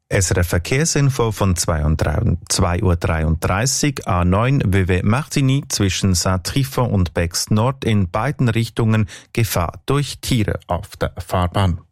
SRF Verkehrsinfo von 2:33 Uhr. A9 Vevey Martigny zwischen Saint-Trifon und Bex Nord in beiden Richtungen Gefahr durch Tiere auf der Fahrbahn.